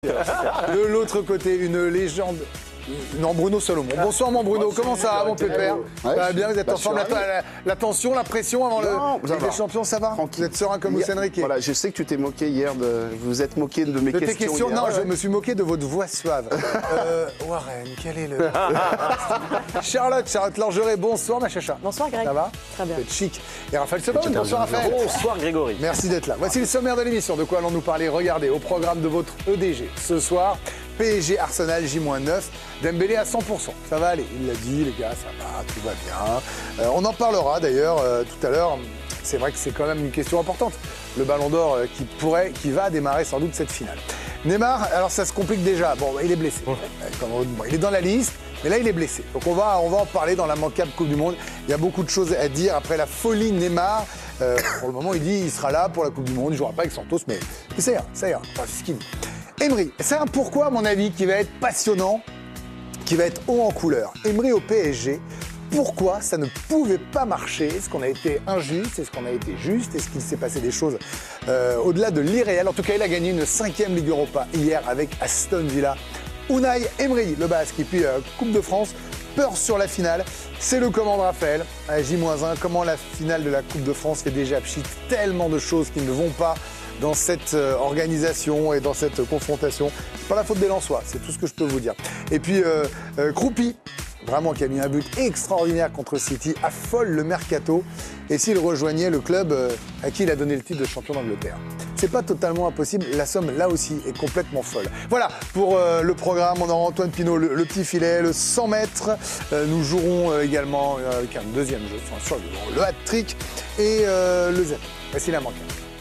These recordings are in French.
De l'autre côté, une légende. Non, Bruno Salomon. Bonsoir, mon Bruno. Comment ça va, mon pépère? Bien, vous êtes en forme. La tension, la pression avant le Ligue des Champions, ça va? Vous êtes serein comme Luis Enrique. Voilà, je sais que tu t'es moqué hier vous êtes moqué de mes questions. Hier. Non, je me suis moqué de votre voix suave. Warren, quel est le. Charlotte Langeray, bonsoir, ma chacha. Bonsoir, Greg. Ça va? Très bien. Vous êtes chic. Et Raphaël Sebon, bonsoir, Raphaël. Bonsoir, Grégory. Merci d'être là. Voici le sommaire de l'émission. De quoi allons-nous parler? Regardez, au programme de votre EDG. Ce soir, PSG Arsenal J-9. Dembélé à 100%. Ça va aller. Il l'a dit, les gars, ça va, tout va bien. On en parlera d'ailleurs tout à l'heure. C'est vrai que c'est quand même une question importante. Le Ballon d'Or qui va démarrer sans doute cette finale. Neymar, alors ça se complique déjà. Bon, il est blessé. Il est dans la liste, mais là, il est blessé. Donc on va en parler dans la manquable Coupe du Monde. Il y a beaucoup de choses à dire après la folie Neymar. Pour le moment, il dit qu'il sera là pour la Coupe du Monde. Il ne jouera pas avec Santos, mais ça ira. Enfin, c'est ce qu'il dit. Emery, c'est un pourquoi, à mon avis, qui va être passionnant, qui va être haut en couleur. Emery au PSG, pourquoi ça ne pouvait pas marcher? Est-ce qu'on a été injuste? Est-ce qu'on a été juste? Est-ce qu'il s'est passé des choses au-delà de l'irréel? En tout cas, il a gagné une 5e Ligue Europa hier avec Aston Villa. Unai Emery, le Basque, et puis Coupe de France, peur sur la finale. C'est le commande Raphaël, à J-1. Comment la finale de la Coupe de France fait déjà pchit tellement de choses qui ne vont pas dans cette organisation et dans cette confrontation. C'est pas la faute des Lensois, c'est tout ce que je peux vous dire. Et puis, Kroupi, vraiment qui a mis un but extraordinaire contre City, affole le mercato. Et s'il rejoignait le club à qui il a donné le titre de champion d'Angleterre. C'est pas totalement impossible, la somme là aussi est complètement folle. Voilà, pour le programme, on aura Antoine Pinault, le petit filet, le 100 mètres. Nous jouerons également avec un deuxième jeu, sur le hat-trick et le Z. Voici la manquée.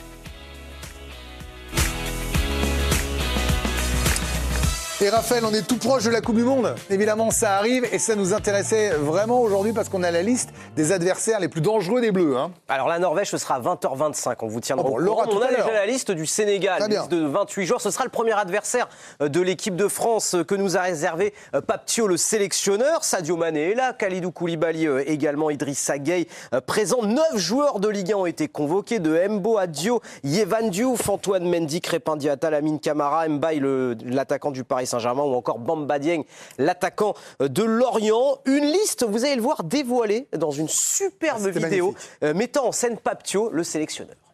Et Raphaël, on est tout proche de la Coupe du Monde. Évidemment, ça arrive et ça nous intéressait vraiment aujourd'hui parce qu'on a la liste des adversaires les plus dangereux des Bleus. Hein. Alors la Norvège, ce sera 20h25. On vous tiendra au courant. On a déjà la liste du Sénégal, liste de 28 joueurs. Ce sera le premier adversaire de l'équipe de France que nous a réservé Pape Thiaw, le sélectionneur. Sadio Mané est là, Kalidou Koulibaly également, Idrissa Gueye présent. 9 joueurs de Ligue 1 ont été convoqués, de Mbo à Dio, Yehvan Diouf, Antoine Mendy, Crépin Diatta, Lamine Camara, Mbaye, l'attaquant du Paris Saint-Germain, ou encore Bamba Dieng, l'attaquant de Lorient. Une liste, vous allez le voir, dévoilée dans une superbe vidéo mettant en scène Pape Thiaw, le sélectionneur.